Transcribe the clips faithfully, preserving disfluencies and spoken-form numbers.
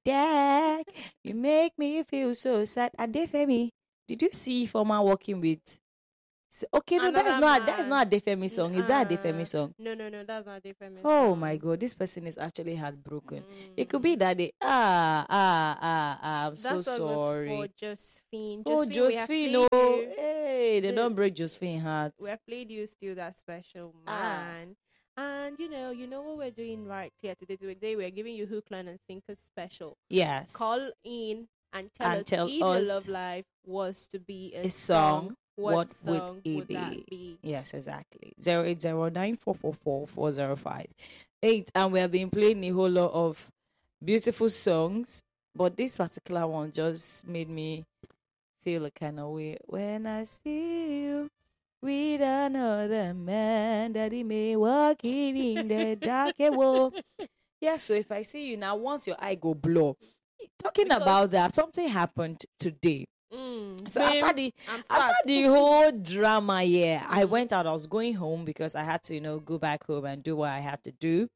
deck. You make me feel so sad. Adefemi, did you see Former working with? So, okay, no, that's Another not that's man. not a Defemi song. Is that a Uh, Defemi song? No, no, no, that's not a Defemi Oh song. my God, this person is actually heartbroken. Mm. It could be that they ah ah ah ah. I'm That so song was sorry. for Josephine. Oh, Josephine, we have Josephine, played oh, you. hey, they The- don't break Josephine hearts. We have played you still that special Ah. man. And you know, you know what we're doing right here today. Today we're giving you Hook, Line, and Sinker special. Yes. Call in and tell And us tell if your us love life was to be a, a song. What, What would song it would that be? be? Yes, exactly. Zero eight zero nine four four four four zero five eight, and we have been playing a whole lot of beautiful songs, but this particular one just made me feel a kind of way when I see you with another man that he may walking in the dark world. Yeah, so if I see you now, once your eye go blow, talking Because- about that, something happened today. Mm, So babe, after the I'm after sad. the whole drama, yeah, I Mm. went out. I was going home because I had to, you know, go back home and do what I had to do.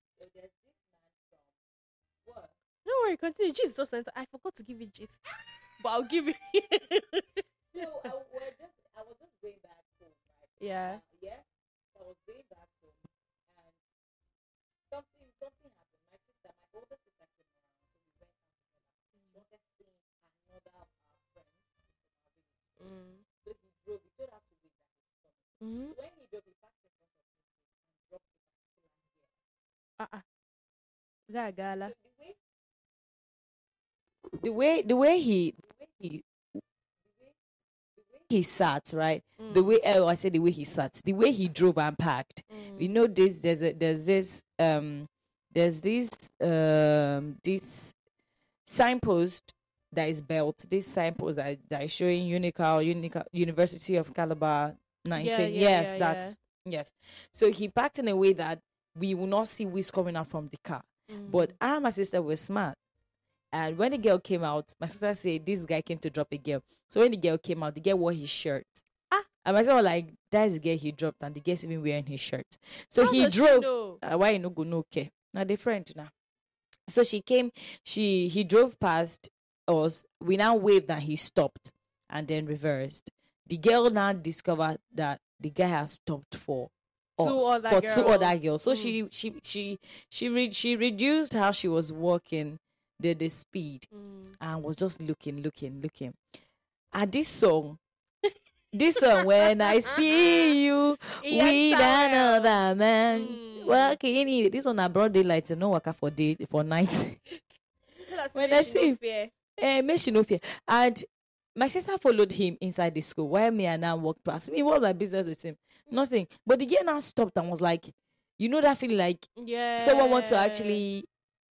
Don't worry, continue. Jesus just sent. I forgot to give you gist, but I'll give you. So I was just I was just going back home, right? Yeah. yeah. I was going back home, and something something happened. My sister, my older sister came around, so we went out together. She wanted to see another of our friends. Mm. So he drove. We told her to wait that he's coming. Mm-hmm. So when he drove, he parked in front of me and dropped the particular gear. Uh-uh. Is that a gala? So the way the way the way he the way he he sat, right? Mm. The way oh, I said the way he sat, the way he drove and parked. Mm. You know, this there's a there's this um there's this um this signpost that is built. This signpost that, that is showing Unical Unical University of Calabar nineteen. Yeah, yeah, yes, yeah, that's yes. So he parked in a way that we will not see who's coming out from the car. Mm. But I and my sister were smart. And when the girl came out, my sister said, this guy came to drop a girl. So when the girl came out, the girl wore his shirt. Ah. And my sister was like, that's the girl he dropped, and the girl's even wearing his shirt. So How he does she drove. know? Uh, why you no go no okay? Now the friend now. So she came, she he drove past us. We now waved and he stopped and then reversed. The girl now discovered that the guy has stopped for Two us, other for two girls. other girls. So Mm. she she she she re- she reduced how she was walking, the the speed, Mm. and was just looking, looking, looking. And this song, this song, when I see you Yes, with I will. another man, Mm. working in it. This one a broad daylight, no worker for day for night. Tell us When make I she no see- fear. Eh, make she no fear. And my sister followed him inside the school while me and I walked past. Me, what was my business with him? Nothing. But the girl now stopped and was like, you know that feeling like Yeah. someone wants to actually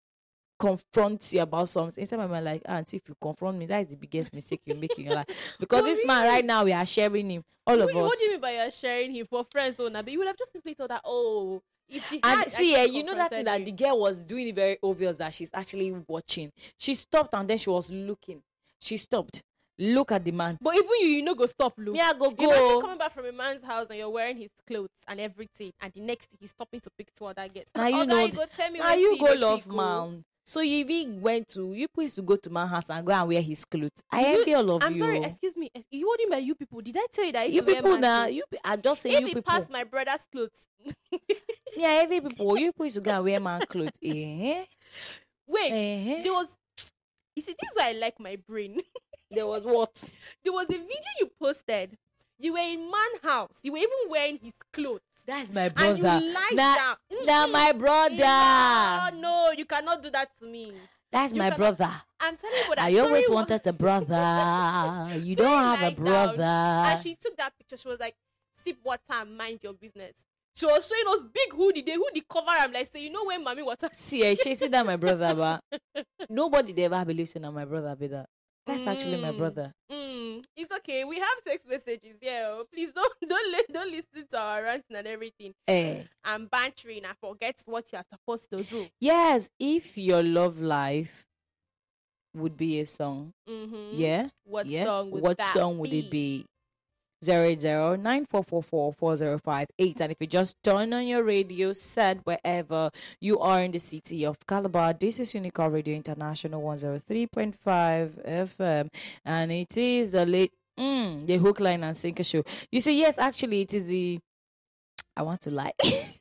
confront you about something. Instead, my mind like, auntie, if you confront me, that is the biggest mistake you make in your life. Because But this man really? right now, we are sharing him, all What, of do you- us. what do you mean by you're sharing him for friends owner? But you would have just simply told that, oh, if she And had see, eh, actually you know that thing that the confronted girl was doing it very obvious that she's actually watching. She stopped and then she was looking. She stopped. Look at the man. you. But even you, you know, go stop, look. Me, I go Imagine go. coming back from a man's house and you're wearing his clothes and everything, and the next thing he's stopping to pick two other girls. Now you Oh, know you go tell me Now wetin you go dey love pick, oh. man. So you even went to you used to go to my house and go and wear his clothes. I You- envy all of I'm you. sorry, excuse me. ex- You what do you mean by you people? Did I tell you that I used You to wear people man's now, clothes? you pe- I just say If you it people. passed my brother's clothes. Yeah, every people. You people used to go and wear man clothes. Eh? Wait, Eh? there was. You see, this is why I like my brain. There was what? There was a video you posted. You were in man house. You were even wearing his clothes. That's my And you brother. lied Nah, down. nah, Mm-mm. my brother. No, no, you cannot do that to me. That's You my cannot- brother. I'm telling you what I I'm always sorry, wanted a brother. You So don't you have a lied down. brother. And she took that picture. She was like, sip water and mind your business. She was showing us big hoodie. The hoodie cover. I'm like, say, you know when mommy water. See, eh, she said that my brother, but nobody they ever believes in my brother, be that. That's actually my Mm. brother. Mm, it's okay. We have text messages. Yeah, oh. Please don't don't li- don't listen to our ranting and everything. Eh. And bantering and forget what you are supposed to do. Yes, if your love life would be a song, Mm-hmm. yeah, What yeah. song would what that song would be? it be? zero eight zero nine four four four four zero five eight. And if you just turn on your radio set wherever you are in the city of Calabar, this is Unicorn Radio International one oh three point five F M, and it is the late mm, the Hook Line and Sinker show. You see, yes, actually, it is the. I want to lie.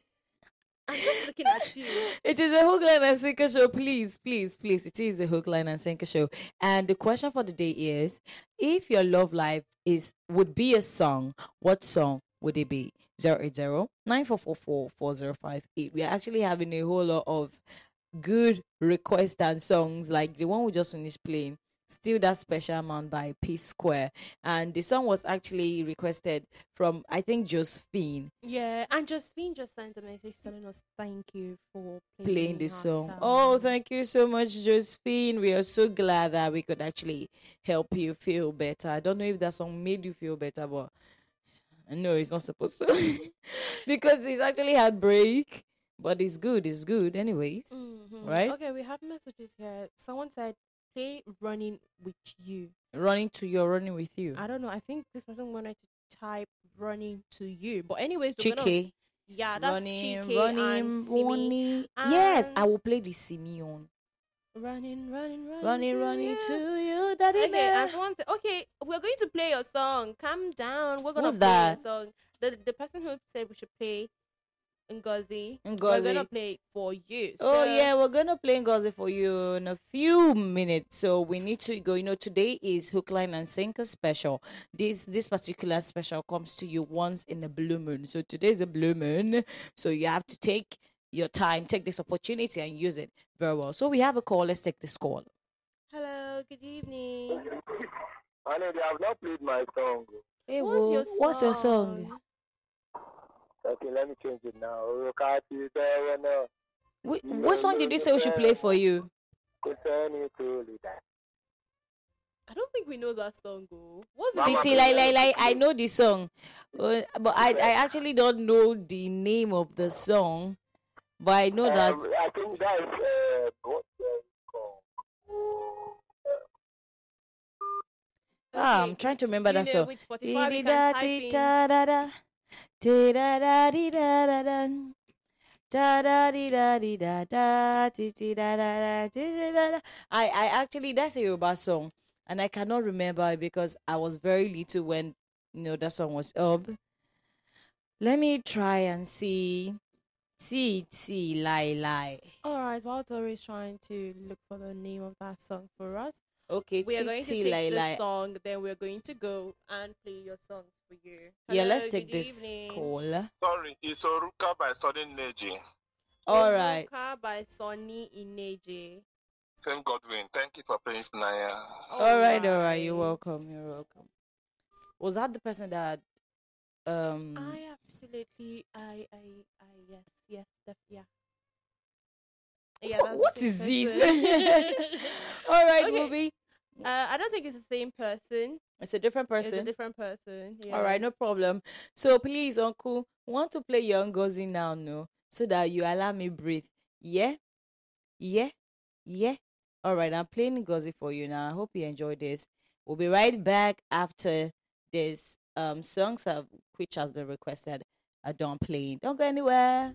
I'm just looking at you. It is a Hook Line and Sinker show. Please, please, please. It is a Hook Line and Sinker show. And the question for the day is: if your love life is would be a song, what song would it be? Zero eight zero nine four four four four zero five eight. We are actually having a whole lot of good requests and songs, like the one we just finished playing. Still That Special Man by P Square. And the song was actually requested from, I think, Josephine. Yeah, and Josephine just sent a message telling us thank you for playing, playing this our song. Oh, song. thank you so much, Josephine. We are so glad that we could actually help you feel better. I don't know if that song made you feel better, but I know it's not supposed to. Because it's actually heartbreak. But it's good, it's good anyways. Mhm. Right? Okay, we have messages here. Someone said, play Running With You. Running to your running with you. I don't know. I think this person wanted to type Running to You. But anyways, we're gonna- Chike. yeah, that's Running, Chike running, and Simi. running. Yes, And- I will play the Simeon. Running, running, running, Running, to running you. to you, daddy Okay, man. and someone said, okay, we're going to play your song. Calm down. We're gonna Who's play that? your song. The the person who said we should play Ngozi. We're Ngozi. gonna play it for you. Oh So- yeah, we're gonna play Ngozi for you in a few minutes. So we need to go. You know, today is Hook, Line, and Sinker special. This this particular special comes to you once in a blue moon. So today's a blue moon. So you have to take your time, take this opportunity, and use it very well. So we have a call. Let's take this call. Hello, good evening. Honey, they have not played my song. Hey, What's Wo, your what's your song? Okay, let me change it now. Rokati there now. Wh- what song did you say we should play for you? Kuseni Tulida. I don't think we know that song. Go. What's the Mama, Titi, like, like, like, I know the song, uh, but I, I actually don't know the name of the song. But I know that. Um, I think that is uh, what uh, called. Ah, Okay, I'm trying to remember you that know, song. with Spotify, we can type in- Dee-dee-da-dee-da-da-da. Dee-da-da-dee-da-da-da. Da-da-dee-da-dee-da-da. Tee-tee-da-da-da. Tee-tee-da-da. I, I actually, that's a Yoruba song, and I cannot remember it because I was very little when, you know, that song was up. Let me try and see. T T lie lie. All right, while Tori is trying to look for the name of that song for us, Okay, we are going to T T take lie the lie. song, then we're going to go and play your songs for you. Yeah, Hello, let's take good this evening. call. Sorry, it's Oruka by Sudden Neji. All right. Oruka by Sonny Ineje. Same Godwin. Thank you for playing Naya. All right, all right. You're Alright. welcome. You're welcome. Was that the person that um I absolutely, I, I, I, yes, yes, def, yeah. Yeah, Wha- that's the what same is this? person. all right, Okay. movie. uh, I don't think it's the same person. It's a different It's person. a different person. Yeah. All right, no problem. So please, Uncle, want to play your Ngozi now, no? So that you allow me breathe. Yeah? Yeah? Yeah? All right, I'm playing Ngozi for you now. I hope you enjoy this. We'll be right back after this um songs have, which has been requested are done playing. Don't go anywhere.